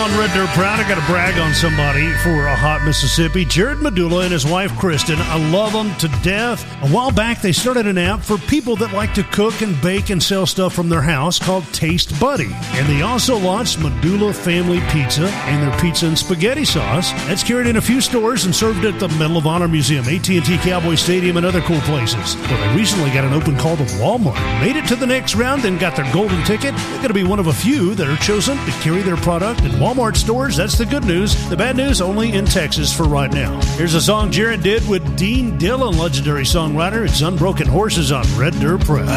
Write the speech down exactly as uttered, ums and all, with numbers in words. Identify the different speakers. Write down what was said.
Speaker 1: on Red Dirt Proud. I got to brag on somebody for a hot Mississippi. Jared Medulla and his wife, Kristen. I love them to death. A while back, they started an app for people that like to cook and bake and sell stuff from their house called Taste Buddy. And they also launched Medulla Family Pizza and their pizza and spaghetti sauce. That's carried in a few stores and served at the Medal of Honor Museum, A T and T Cowboy Stadium, and other cool places. Well, they recently got an open call to Walmart. Made it to the next round and got their golden ticket. They're going to be one of a few that are chosen to carry their product in Walmart stores. That's the good news. The bad news, only in Texas for right now. Here's a song Jared did with Dean Dillon, legendary songwriter. It's Unbroken Horses on Red Dirt Proud.